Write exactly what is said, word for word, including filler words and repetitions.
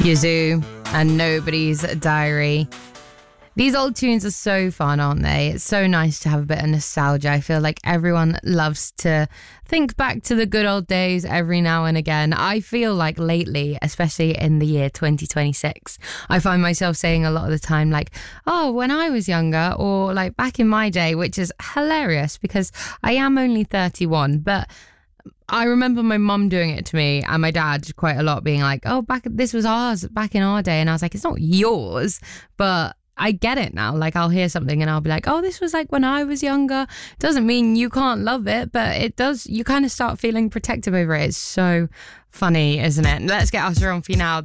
Yazoo and Nobody's Diary. These old tunes are so fun, aren't they? It's so nice to have a bit of nostalgia. I feel like everyone loves to think back to the good old days every now and again. I feel like lately, especially in the year twenty twenty-six, I find myself saying a lot of the time like, oh, when I was younger, or like back in my day, which is hilarious because I am only thirty-one, but I remember my mum doing it to me and my dad quite a lot, being like, oh, back this was ours back in our day. And I was like, it's not yours, but I get it now. Like, I'll hear something and I'll be like, oh, this was like when I was younger. Doesn't mean you can't love it, but it does. You kind of start feeling protective over it. It's so funny, isn't it? Let's get us on for you now.